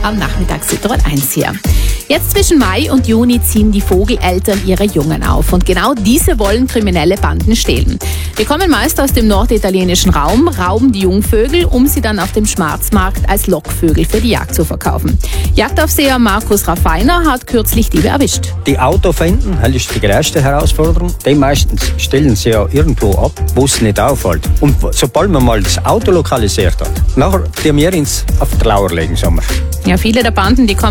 am Nachmittag Südtirol 1 hier. Jetzt zwischen Mai und Juni ziehen die Vogeleltern ihre Jungen auf. Und genau diese wollen kriminelle Banden stehlen. Die kommen meist aus dem norditalienischen Raum, rauben die Jungvögel, um sie dann auf dem Schwarzmarkt als Lockvögel für die Jagd zu verkaufen. Jagdaufseher Markus Raffiner hat kürzlich Diebe erwischt. Die Auto finden, das ist die größte Herausforderung. Die meistens stellen sie ja irgendwo ab, wo es nicht auffällt. Und sobald man mal das Auto lokalisiert hat, nachher die wir ins auf die Lauer legen, sagen wir. Ja, viele der Banden, die kommen